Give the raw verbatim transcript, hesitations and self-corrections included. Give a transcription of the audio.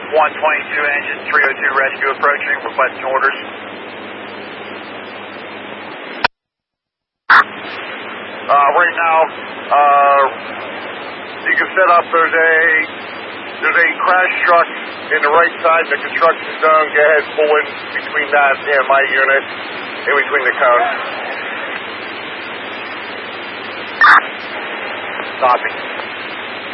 one twenty-two engine, three oh two rescue approaching, requesting orders. Uh, right now, uh, you can set up, there's a, there's a crash truck in the right side of the construction zone. Go ahead, pull in between that and my unit, in between the cones. Copy.